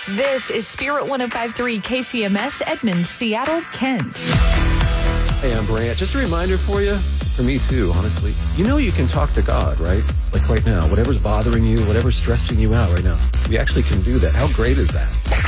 This is Spirit 105.3 KCMS, Edmonds, Seattle, Kent. Hey, I'm Brant. Just a reminder for you, for me too, honestly. You know you can talk to God, right? Like right now, whatever's bothering you, whatever's stressing you out right now. We actually can do that. How great is that?